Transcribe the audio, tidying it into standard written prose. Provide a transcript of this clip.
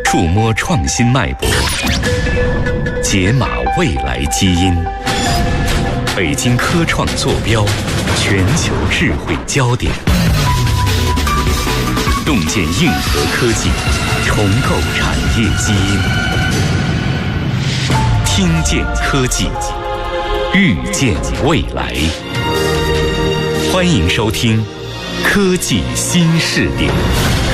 触摸创新脉搏，解码未来基因。北京科创坐标，全球智慧焦点。洞见硬核科技，重构产业基因。听见科技，预见未来。欢迎收听科技新视点。